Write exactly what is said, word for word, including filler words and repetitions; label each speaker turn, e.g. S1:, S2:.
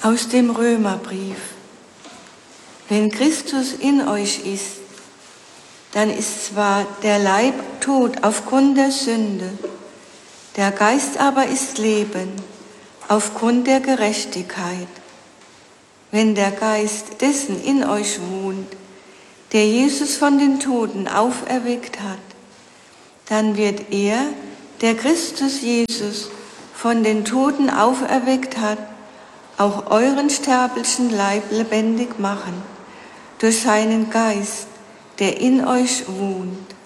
S1: Aus dem Römerbrief. Wenn Christus in euch ist, dann ist zwar der Leib tot aufgrund der Sünde, der Geist aber ist Leben aufgrund der Gerechtigkeit. Wenn der Geist dessen in euch wohnt, der Jesus von den Toten auferweckt hat, dann wird er, der Christus Jesus von den Toten auferweckt hat, auch euren sterblichen Leib lebendig machen, durch seinen Geist, der in euch wohnt.